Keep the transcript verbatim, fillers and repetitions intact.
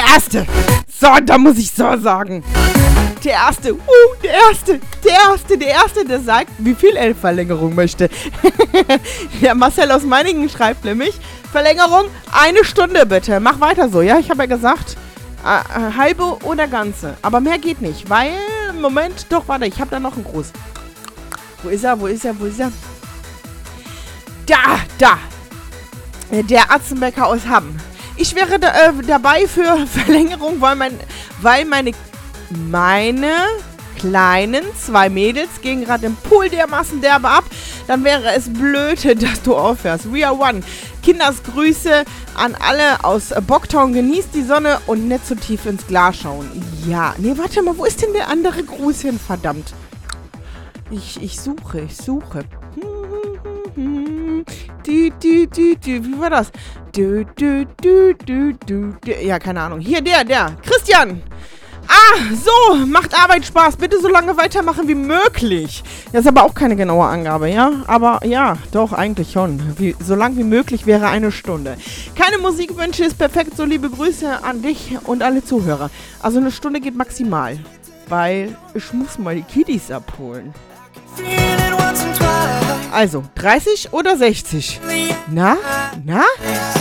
Erste. So, da muss ich so sagen. Der Erste, uh, der Erste, der Erste, der Erste, der sagt, wie viel er Verlängerung möchte. Der Marcel aus Meiningen schreibt nämlich, Verlängerung, eine Stunde bitte. Mach weiter so, ja? Ich habe ja gesagt, äh, halbe oder ganze. Aber mehr geht nicht, weil, Moment, doch, warte, ich habe da noch einen Gruß. Wo ist er, wo ist er, wo ist er? Da, da. Der Atzenbecker aus Hamm. Ich wäre da, äh, dabei für Verlängerung, weil, mein, weil meine... Meine kleinen zwei Mädels gehen gerade im Pool dermaßen derbe ab. Dann wäre es blöd, dass du aufhörst. We are one. Kinders Grüße an alle aus Bocktown. Genießt die Sonne und nicht so tief ins Glas schauen. Ja, nee, warte mal. Wo ist denn der andere Gruß hin? Verdammt. Ich, ich suche, ich suche. Die, die, die, die. Wie war das? Du, du, du, du, du, du. Ja, keine Ahnung. Hier, der, der. Christian. Ah, so, macht Arbeit Spaß. Bitte so lange weitermachen wie möglich. Das ist aber auch keine genaue Angabe, ja? Aber ja, doch, eigentlich schon. Wie, so lang wie möglich wäre eine Stunde. Keine Musikwünsche ist perfekt. So liebe Grüße an dich und alle Zuhörer. Also eine Stunde geht maximal. Weil ich muss mal die Kiddies abholen. Also, dreißig oder sechzig? Na? Na?